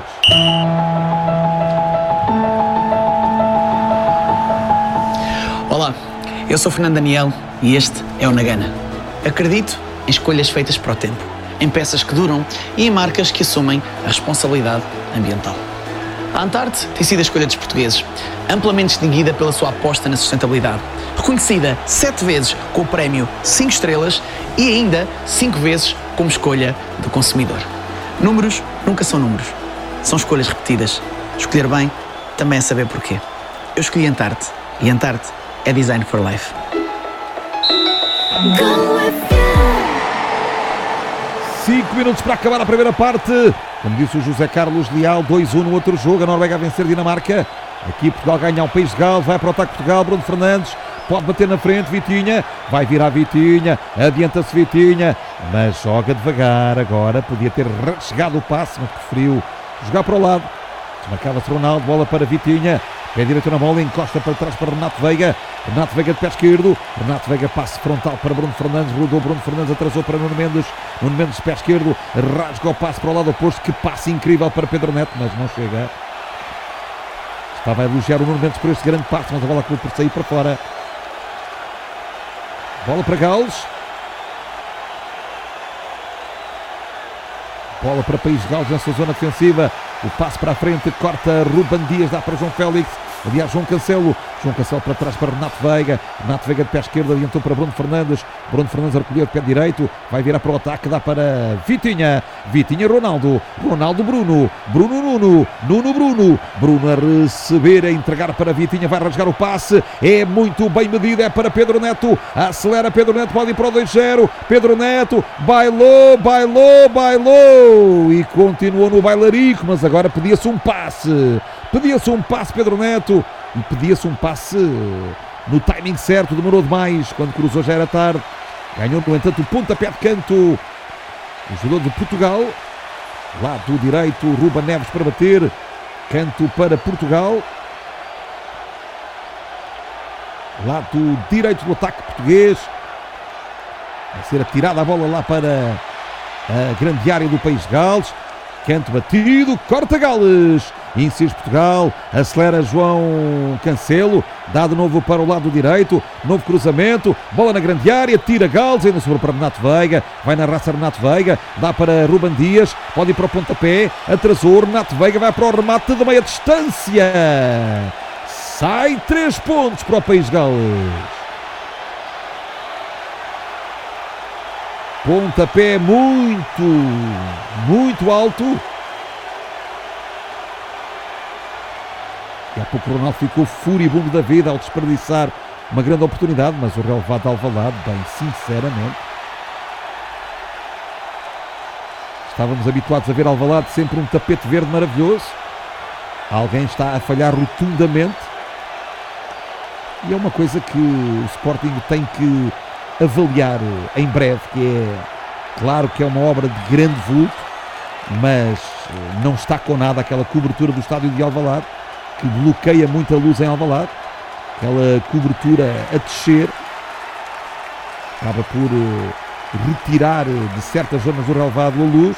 Olá, eu sou Fernando Daniel e este é o Nagana. Acredito em escolhas feitas para o tempo, em peças que duram e em marcas que assumem a responsabilidade ambiental. A Antarte tem sido a escolha dos portugueses, amplamente distinguida pela sua aposta na sustentabilidade, reconhecida 7 vezes com o prémio 5 estrelas e ainda 5 vezes como escolha do consumidor. Números nunca são números, são escolhas repetidas. Escolher bem também é saber porquê. Eu escolhi Antarte e Antarte é Design for Life. 5 minutos para acabar a primeira parte. Como disse o José Carlos Leal, 2-1 no outro jogo. A Noruega a vencer a Dinamarca. Aqui Portugal ganha ao País de Gales. Vai para o ataque Portugal. Bruno Fernandes pode bater na frente. Vitinha. Vai virar Vitinha. Adianta-se Vitinha. Mas joga devagar agora. Podia ter chegado o passe, mas preferiu jogar para o lado. Desmarcava-se Ronaldo. Bola para Vitinha. Pé direito na bola, encosta para trás para Renato Veiga. Renato Veiga de pé esquerdo. Renato Veiga passe frontal para Bruno Fernandes. Rodou Bruno Fernandes, atrasou para Nuno Mendes. Nuno Mendes de pé esquerdo. Rasga o passe para o lado oposto. Que passe incrível para Pedro Neto, mas não chega. Estava a elogiar o Nuno Mendes por este grande passe, mas a bola acabou por sair para fora. Bola para Gales. Bola para País de Gales nessa zona defensiva. O passe para a frente, corta Ruben Dias, dá para João Félix. Aliás, João Cancelo para trás para Renato Veiga. Renato Veiga de pé esquerdo, adiantou para Bruno Fernandes. Bruno Fernandes recolheu de pé direito. Vai virar para o ataque, dá para Vitinha. Vitinha, Ronaldo. Ronaldo, Bruno. Bruno, Nuno. Nuno, Bruno. Bruno a receber, a entregar para Vitinha. Vai rasgar o passe. É muito bem medido, é para Pedro Neto. Acelera Pedro Neto, pode ir para o 2-0. Pedro Neto, bailou. E continuou no bailarico, mas agora pedia-se um passe. Pedro Neto. E pedia-se um passe no timing certo. Demorou demais. Quando cruzou já era tarde. Ganhou, no entanto, o pontapé de canto o jogador de Portugal. Lado direito, Ruben Neves para bater. Canto para Portugal. Lado direito do ataque português. Vai ser atirada a bola lá para a grande área do País de Gales. Canto batido, corta Gales. Insiste Portugal, acelera João Cancelo, dá de novo para o lado direito, novo cruzamento, bola na grande área, tira Gales, ainda sobrou para Renato Veiga, vai na raça Renato Veiga, dá para Ruben Dias, pode ir para o pontapé, atrasou, Renato Veiga vai para o remate de meia distância. Sai 3 pontos para o País de Gales. Pontapé muito alto. E há pouco o Ronaldo ficou furibundo da vida ao desperdiçar uma grande oportunidade, mas o relevado de Alvalade, bem sinceramente, estávamos habituados a ver Alvalade sempre um tapete verde maravilhoso. Alguém está a falhar rotundamente e é uma coisa que o Sporting tem que avaliar em breve, que é claro que é uma obra de grande vulto, mas não está com nada aquela cobertura do estádio de Alvalade, que bloqueia muita luz em Alvalade, aquela cobertura a descer, acaba por retirar de certas zonas do relevado a luz,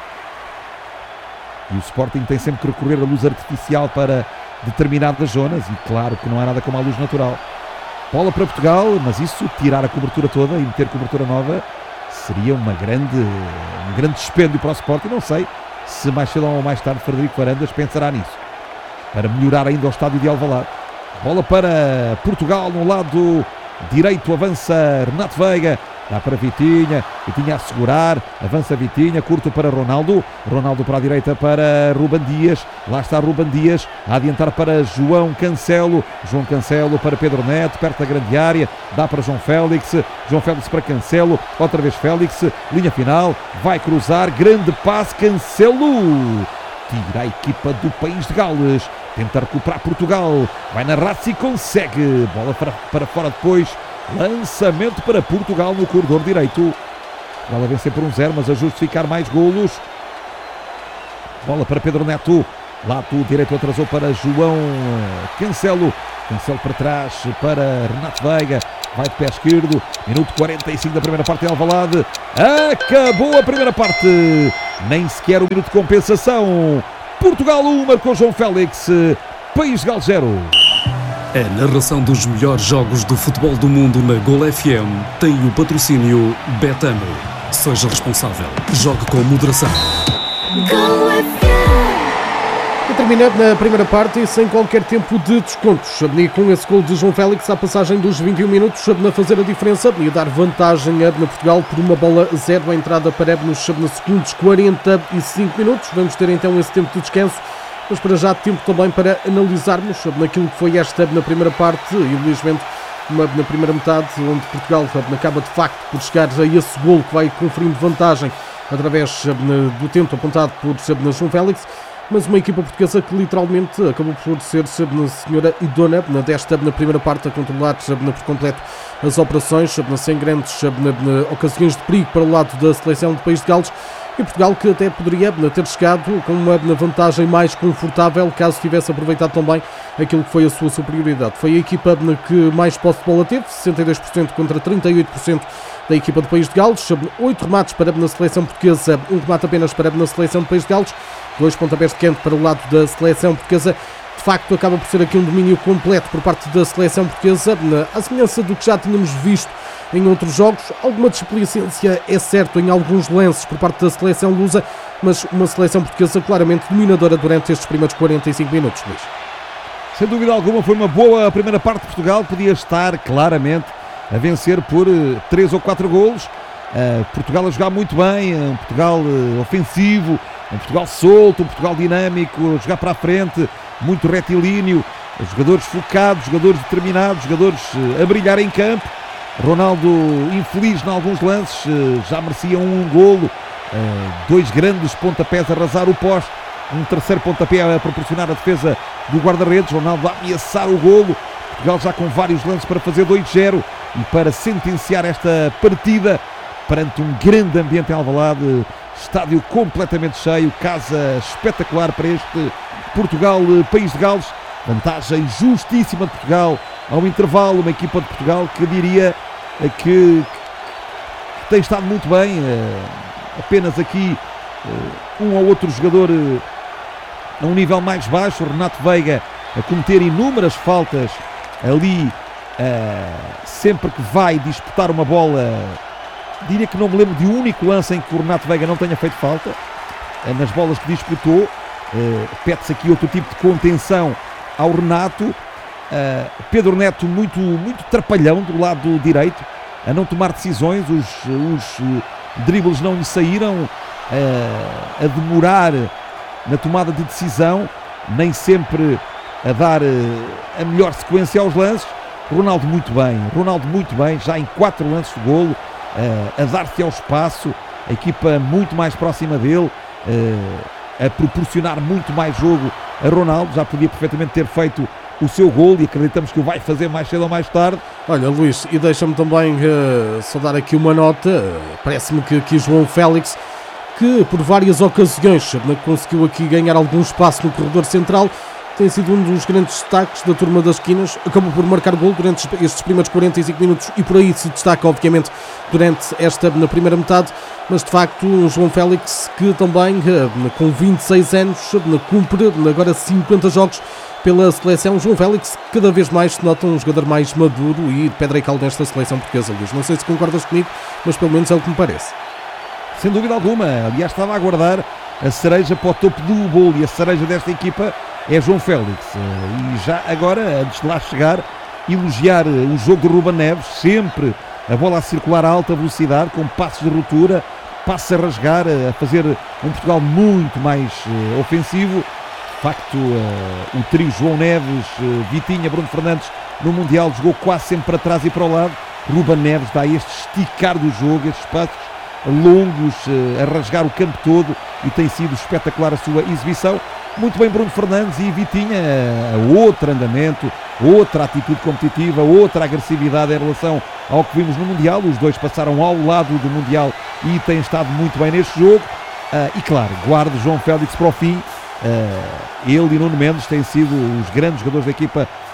e o Sporting tem sempre que recorrer à luz artificial para determinadas zonas, e claro que não há nada como a luz natural. Bola para Portugal, mas isso, tirar a cobertura toda e meter cobertura nova, seria um grande dispêndio para o Sporting. Não sei se mais cedo ou mais tarde Frederico Varandas pensará nisso, para melhorar ainda o estádio de Alvalade. Bola para Portugal, no lado direito avança Renato Veiga, dá para Vitinha, Vitinha a segurar, avança Vitinha, curto para Ronaldo, Ronaldo para a direita para Ruben Dias, lá está Ruben Dias, a adiantar para João Cancelo para Pedro Neto, perto da grande área, dá para João Félix para Cancelo, outra vez Félix, linha final, vai cruzar, grande passe, Cancelo, tira a equipa do País de Gales, tenta recuperar Portugal, vai na raça e consegue, bola para fora depois, lançamento para Portugal no corredor direito. Ela vencer por 1-0, mas a justificar mais golos. Bola para Pedro Neto, lado direito atrasou para João Cancelo, Cancelo para trás para Renato Veiga, vai de pé esquerdo, minuto 45 da primeira parte em Alvalade, acabou a primeira parte, nem sequer o minuto de compensação. Portugal 1, marcou João Félix, País de Gales 0. A narração dos melhores jogos do futebol do mundo na Gol FM tem o patrocínio Betano. Seja responsável, jogue com moderação. E terminando na primeira parte e sem qualquer tempo de descontos. E com esse gol de João Félix à passagem dos 21 minutos, a fazer a diferença e a dar vantagem a Portugal por uma bola 0. A entrada para nos segundos 45 minutos. Vamos ter então esse tempo de descanso. Mas para já tempo também para analisarmos naquilo que foi esta na primeira parte e Luís Bento na primeira metade, onde Portugal acaba de facto por chegar a esse gol que vai conferindo vantagem através do tempo apontado por João Félix. Mas uma equipa portuguesa que literalmente acabou por ser senhora e dona desta na primeira parte, a controlar por completo as operações, sem grandes ocasiões de perigo para o lado da seleção do País de Gales. E Portugal que até poderia ter chegado com uma vantagem mais confortável caso tivesse aproveitado também aquilo que foi a sua superioridade. Foi a equipa que mais posse de bola teve, 62% contra 38% da equipa do País de Gales, 8 remates para a seleção portuguesa, 1 remate apenas para a seleção do País de Gales, 2 pontapés de canto para o lado da seleção portuguesa. De facto, acaba por ser aqui um domínio completo por parte da seleção portuguesa, à semelhança do que já tínhamos visto em outros jogos. Alguma displicência, é certo, em alguns lances por parte da seleção lusa, mas uma seleção portuguesa claramente dominadora durante estes primeiros 45 minutos, Luís. Sem dúvida alguma, foi uma boa primeira parte de Portugal, podia estar claramente a vencer por 3 ou 4 golos. Portugal a jogar muito bem, um Portugal ofensivo, um Portugal solto, um Portugal dinâmico, a jogar para a frente, muito retilíneo, jogadores focados, jogadores determinados, jogadores a brilhar em campo. Ronaldo infeliz em alguns lances, já merecia um golo, 2 grandes pontapés a arrasar o poste, um terceiro pontapé a proporcionar a defesa do guarda-redes, Ronaldo a ameaçar o golo. Portugal já com vários lances para fazer 2-0 e para sentenciar esta partida perante um grande ambiente em Alvalade, estádio completamente cheio, casa espetacular para este Portugal, País de Gales, vantagem justíssima de Portugal ao intervalo, uma equipa de Portugal que diria que tem estado muito bem, apenas aqui um ou outro jogador a um nível mais baixo, o Renato Veiga a cometer inúmeras faltas ali, sempre que vai disputar uma bola. Diria que não me lembro de um único lance em que o Renato Veiga não tenha feito falta nas bolas que disputou. Pede-se aqui outro tipo de contenção ao Renato. Pedro Neto muito trapalhão do lado direito, a não tomar decisões, os dribles não lhe saíram, a demorar na tomada de decisão, nem sempre a dar a melhor sequência aos lances. Ronaldo muito bem, já em 4 lances de golo, a dar-se ao espaço, a equipa muito mais próxima dele, a proporcionar muito mais jogo a Ronaldo. Já podia perfeitamente ter feito o seu gol e acreditamos que o vai fazer mais cedo ou mais tarde. Olha, Luís, e deixa-me também só dar aqui uma nota. Parece-me que aqui João Félix, que por várias ocasiões conseguiu aqui ganhar algum espaço no corredor central, tem sido um dos grandes destaques da turma das esquinas, acabou por marcar gol durante estes primeiros 45 minutos e por aí se destaca obviamente durante esta na primeira metade, mas de facto um João Félix que também com 26 anos cumpre agora 50 jogos pela seleção. João Félix cada vez mais se nota um jogador mais maduro e de pedra e cal nesta seleção portuguesa, Luís. Não sei se concordas comigo, mas pelo menos é o que me parece. Sem dúvida alguma, aliás estava a aguardar a cereja para o topo do bolo e a cereja desta equipa é João Félix. E já agora, antes de lá chegar, elogiar o jogo de Ruben Neves, sempre a bola a circular a alta velocidade, com passos de ruptura, passos a rasgar, a fazer um Portugal muito mais ofensivo. De facto, o trio João Neves, Vitinha, Bruno Fernandes no Mundial jogou quase sempre para trás e para o lado. Ruben Neves dá este esticar do jogo, estes passos longos, a rasgar o campo todo, e tem sido espetacular a sua exibição. Muito bem Bruno Fernandes e Vitinha, outro andamento, outra atitude competitiva, outra agressividade em relação ao que vimos no Mundial. Os dois passaram ao lado do Mundial e têm estado muito bem neste jogo. E claro, guardo João Félix para o fim. Ele e Nuno Mendes têm sido os grandes jogadores da equipa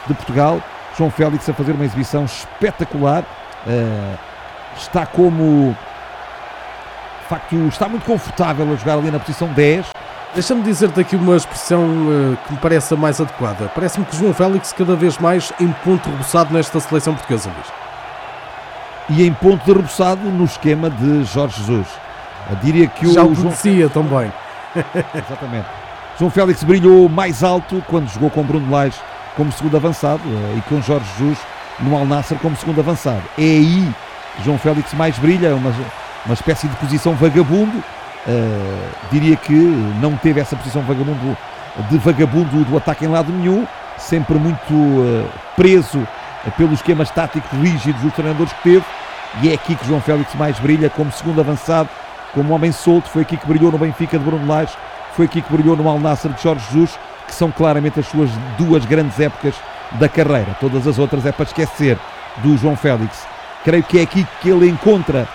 de Portugal. João Félix a fazer uma exibição espetacular, está como, de facto, está muito confortável a jogar ali na posição 10. Deixa-me dizer-te aqui uma expressão que me parece a mais adequada. Parece-me que João Félix cada vez mais em ponto rebuçado nesta seleção portuguesa, Luís. E em ponto de rebuçado no esquema de Jorge Jesus. Eu diria que já o João conhecia também. Exatamente. João Félix brilhou mais alto quando jogou com Bruno Lage como segundo avançado e com Jorge Jesus no Al Nassr como segundo avançado. É aí que João Félix mais brilha, uma espécie de posição vagabundo. Diria que não teve essa posição vagabundo do ataque em lado nenhum, sempre muito preso pelos esquemas táticos rígidos dos treinadores que teve, e é aqui que João Félix mais brilha como segundo avançado, como homem solto. Foi aqui que brilhou no Benfica de Bruno Lage, foi aqui que brilhou no Al Nassr de Jorge Jesus, que são claramente as suas duas grandes épocas da carreira. Todas as outras é para esquecer do João Félix. Creio que é aqui que ele encontra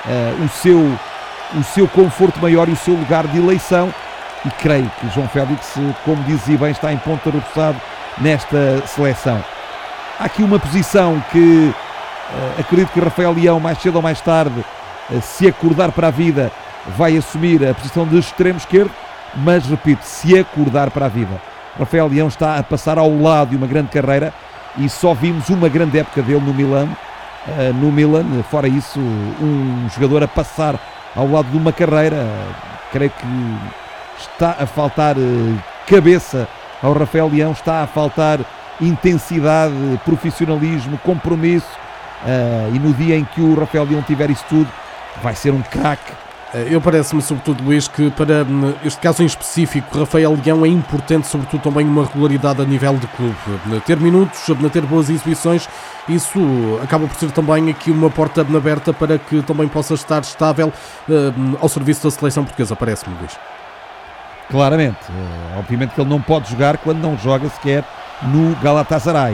o seu conforto maior e o seu lugar de eleição, e creio que João Félix, como dizia bem, está em ponto de rebuçado nesta seleção. Há aqui uma posição que acredito que Rafael Leão, mais cedo ou mais tarde, se acordar para a vida, vai assumir a posição de extremo esquerdo, mas repito, se acordar para a vida. Rafael Leão está a passar ao lado de uma grande carreira e só vimos uma grande época dele no Milan. Fora isso, um jogador a passar ao lado de uma carreira. Creio que está a faltar cabeça ao Rafael Leão, está a faltar intensidade, profissionalismo, compromisso, e no dia em que o Rafael Leão tiver isso tudo, vai ser um craque. Eu parece-me, sobretudo, Luís, que para este caso em específico, Rafael Leão é importante, sobretudo, também uma regularidade a nível de clube. Ter minutos, ter boas exibições, isso acaba por ser também aqui uma porta aberta para que também possa estar estável ao serviço da seleção portuguesa, parece-me, Luís. Claramente. Obviamente que ele não pode jogar quando não joga sequer no Galatasaray.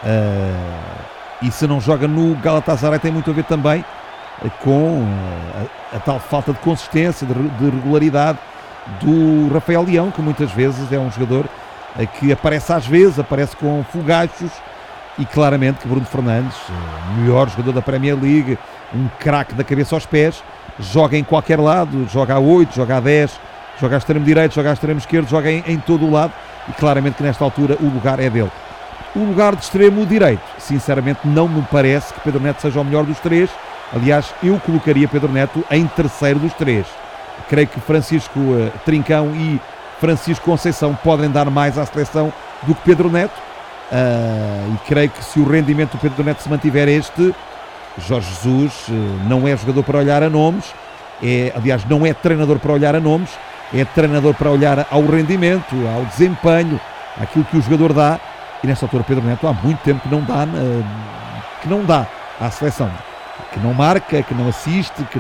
E se não joga no Galatasaray tem muito a ver também com a tal falta de consistência, de regularidade do Rafael Leão, que muitas vezes é um jogador que aparece às vezes, aparece com fogachos, e claramente que Bruno Fernandes, melhor jogador da Premier League, um craque da cabeça aos pés, joga em qualquer lado, joga a 8, joga a 10, joga a extremo direito, joga a extremo esquerdo, joga em todo o lado, e claramente que nesta altura o lugar é dele. O lugar de extremo direito, sinceramente não me parece que Pedro Neto seja o melhor dos três. Aliás, eu colocaria Pedro Neto em terceiro dos três. Creio que Francisco Trincão e Francisco Conceição podem dar mais à seleção do que Pedro Neto, e creio que se o rendimento do Pedro Neto se mantiver Jorge Jesus não é jogador para olhar a nomes, aliás, não é treinador para olhar a nomes, é treinador para olhar ao rendimento, ao desempenho, àquilo que o jogador dá, e nesta altura Pedro Neto há muito tempo que não dá à seleção. Que não marca, que não assiste, que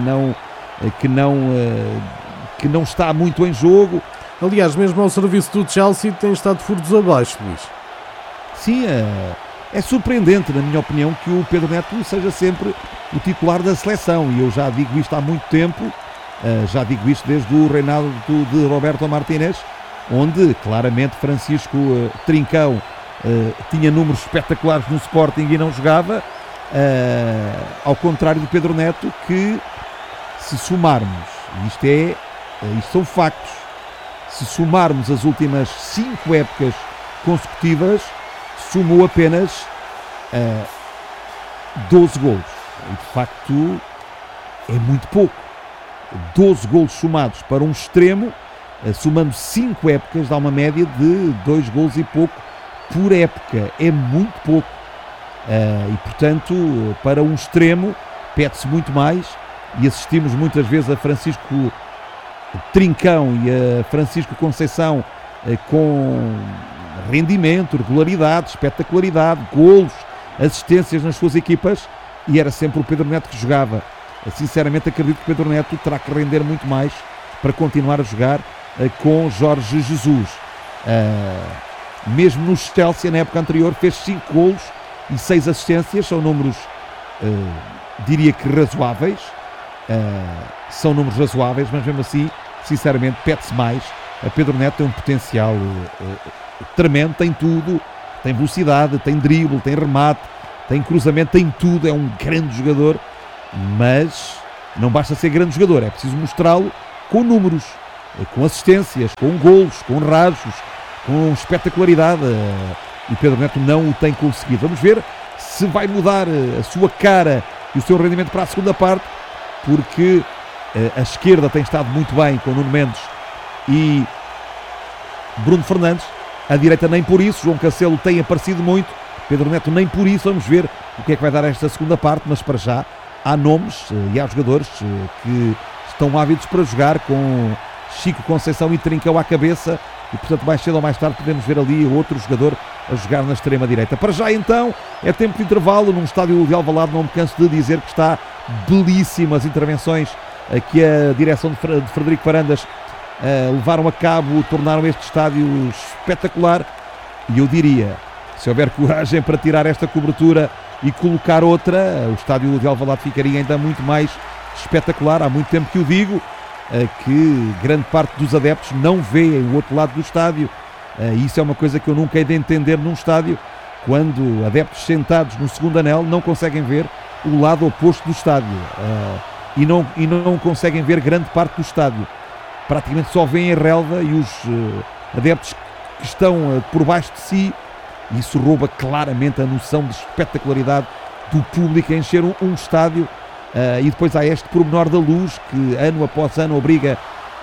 não está muito em jogo. Aliás, mesmo ao serviço do Chelsea tem estado furos abaixo, Luís. Sim, é surpreendente, na minha opinião, que o Pedro Neto seja sempre o titular da seleção, e eu já digo isto há muito tempo, já digo isto desde o reinado de Roberto Martínez, onde claramente Francisco Trincão tinha números espetaculares no Sporting e não jogava, ao contrário do Pedro Neto, que, se somarmos, isto são factos, se somarmos as últimas 5 épocas consecutivas, somou apenas 12 golos, e de facto é muito pouco. 12 golos somados para um extremo, somando 5 épocas, dá uma média de 2 golos e pouco por época, é muito pouco. E portanto, para um extremo pede-se muito mais, e assistimos muitas vezes a Francisco Trincão e a Francisco Conceição com rendimento, regularidade, espetacularidade, golos, assistências nas suas equipas, e era sempre o Pedro Neto que jogava. Sinceramente acredito que Pedro Neto terá que render muito mais para continuar a jogar com Jorge Jesus. Mesmo no Chelsea, na época anterior, fez 5 golos e 6 assistências, são números, diria que razoáveis, são números razoáveis, mas mesmo assim, sinceramente, pede-se mais. A Pedro Neto tem um potencial tremendo, tem tudo, tem velocidade, tem drible, tem remate, tem cruzamento, tem tudo, é um grande jogador, mas não basta ser grande jogador, é preciso mostrá-lo com números, com assistências, com golos, com rajos, com espetacularidade, e Pedro Neto não o tem conseguido. Vamos ver se vai mudar a sua cara e o seu rendimento para a segunda parte, porque a esquerda tem estado muito bem com Nuno Mendes e Bruno Fernandes, a direita nem por isso, João Cancelo tem aparecido muito, Pedro Neto nem por isso. Vamos ver o que é que vai dar esta segunda parte, mas para já há nomes e há jogadores que estão ávidos para jogar, com Chico Conceição e Trincão à cabeça, e portanto mais cedo ou mais tarde podemos ver ali outro jogador a jogar na extrema direita. Para já então é tempo de intervalo num estádio de Alvalade. Não me canso de dizer que está belíssimas intervenções que a direção de Frederico Varandas levaram a cabo, tornaram este estádio espetacular, e eu diria, se houver coragem para tirar esta cobertura e colocar outra, o estádio de Alvalade ficaria ainda muito mais espetacular. Há muito tempo que o digo, que grande parte dos adeptos não vê o outro lado do estádio. Isso é uma coisa que eu nunca hei de entender num estádio, quando adeptos sentados no segundo anel não conseguem ver o lado oposto do estádio, e não conseguem ver grande parte do estádio. Praticamente só veem a relva e os adeptos que estão por baixo de si. Isso rouba claramente a noção de espetacularidade do público a encher um estádio. E depois há este pormenor da luz, que ano após ano obriga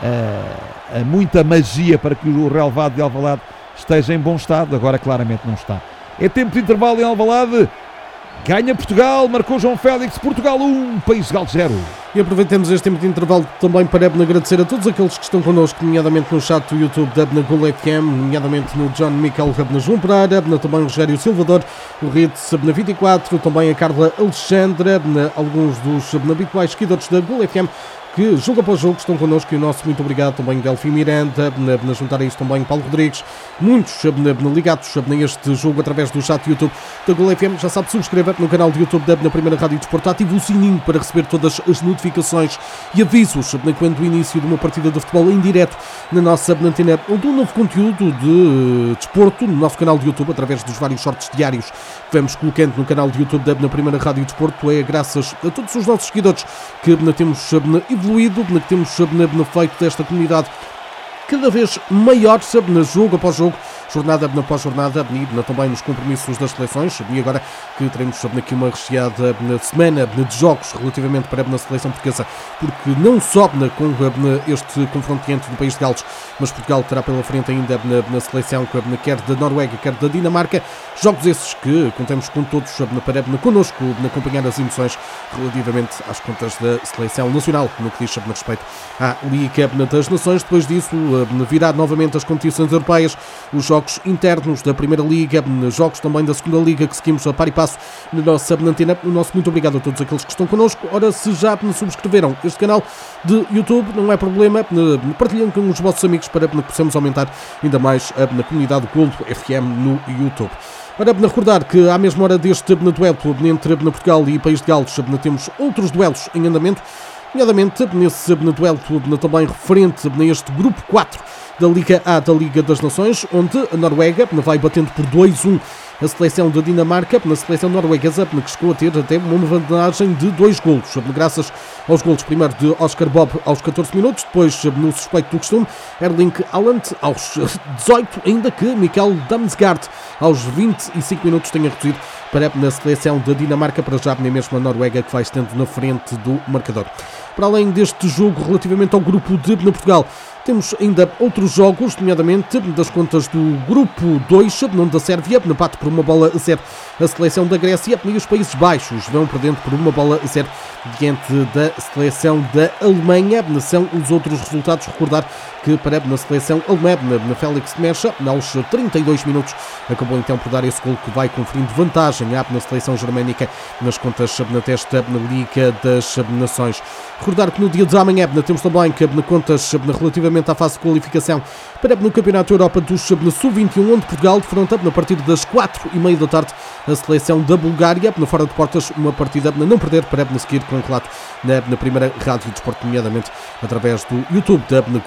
a muita magia para que o relvado de Alvalade esteja em bom estado. Agora claramente não está. É tempo de intervalo em Alvalade. Ganha Portugal, marcou João Félix. Portugal 1, País de Gales 0. E aproveitemos este tempo de intervalo também para agradecer a todos aqueles que estão connosco, nomeadamente no chat do YouTube da Gol FM, nomeadamente no John Michael, João Pereira, também o Rogério Silvador, o Ritz 24, também a Carla Alexandra, alguns dos habituais seguidores da Gol FM, que jogo após jogo estão connosco, e o nosso muito obrigado também Delfim Miranda, na juntar a isto também Paulo Rodrigues, muitos ligados a este jogo através do chat do YouTube da Gol FM. Já sabe, subscreva no canal do YouTube da Primeira Rádio Desporto, ative o sininho para receber todas as notificações e avisos quando o início de uma partida de futebol em direto na nossa antena, ou de um novo conteúdo de desporto no nosso canal de YouTube, através dos vários shorts diários que vamos colocando no canal de YouTube da Primeira Rádio Desporto. É graças a todos os nossos seguidores que temos evoluído, que temos feito desta comunidade cada vez maior, jogo após jogo, jornada após jornada, e também nos compromissos das seleções. E agora que teremos aqui uma recheada semana de jogos relativamente para a seleção portuguesa, porque não só com este confronto diante do País de Gales, mas Portugal terá pela frente ainda na seleção, quer da Noruega, quer da Dinamarca. Jogos esses que contamos com todos para connosco acompanhar as emoções relativamente às contas da seleção nacional, no que diz respeito à Liga das Nações. Depois disso virá novamente as competições europeias, os jogos internos da Primeira Liga, jogos também da Segunda Liga, que seguimos a par e passo na nossa antena. O nosso muito obrigado a todos aqueles que estão connosco. Ora, se já subscreveram este canal de YouTube, não é problema, partilhem com os vossos amigos para que possamos aumentar ainda mais a comunidade Gol FM no YouTube. Ora, recordar que à mesma hora deste duelo entre Portugal e País de Gales, temos outros duelos em andamento, nomeadamente nesse duelo também referente a este grupo 4 da Liga A da Liga das Nações, onde a Noruega vai batendo por 2-1 a seleção da Dinamarca, na seleção norueguesa, que chegou a ter até uma vantagem de 2 golos, graças aos golos primeiro de Oscar Bob aos 14 minutos, depois no suspeito do costume, Erling Haaland aos 18, ainda que Mikkel Damsgaard aos 25 minutos tenha reduzido para na seleção da Dinamarca. Para já nem mesmo a Noruega que vai estando na frente do marcador. Para além deste jogo relativamente ao grupo de Portugal, temos ainda outros jogos, nomeadamente das contas do grupo 2, onde a Sérvia empate por 1-0 a seleção da Grécia, e os Países Baixos vão perdendo por 1-0 diante da seleção da Alemanha. São os outros resultados. Recordar que para na seleção alemã, na Félix Mecha, aos 32 minutos, acabou então por dar esse gol que vai conferindo vantagem na seleção germânica nas contas desta Liga das Nações. Recordar que no dia de amanhã temos também contas relativamente à fase de qualificação para no Campeonato Europa dos Sub-21, onde Portugal defronta a partir das 4h30 da tarde a seleção da Bulgária, fora de portas, uma partida a não perder para seguir com o relato na Primeira Rádio Desporto, nomeadamente através do YouTube da Gol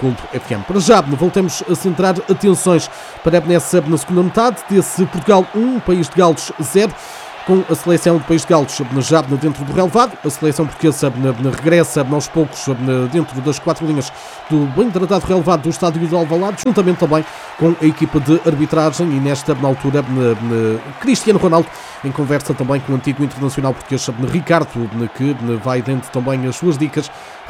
RFM. Para já, voltemos a centrar atenções para nessa na segunda metade desse Portugal 1, País de Gales 0, com a seleção do País de Gales já dentro do relevado. A seleção portuguesa regressa aos poucos dentro das 4 linhas do bem tratado relevado do estádio de Alvalade, juntamente também com a equipa de arbitragem e nesta altura Cristiano Ronaldo em conversa também com o antigo internacional português Ricardo, que vai dando também as suas dicas